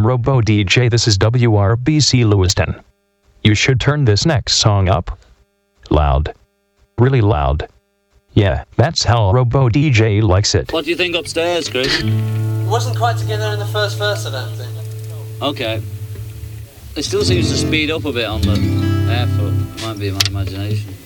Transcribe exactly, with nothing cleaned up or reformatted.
Robo D J. This is W R B C Lewiston. You should turn this next song up. Loud. Really loud. Yeah, that's how Robo D J likes it. What do you think upstairs, Chris? It wasn't quite together in the first verse, I don't think. Okay. It still seems to speed up a bit on the airfoot. Might be my imagination.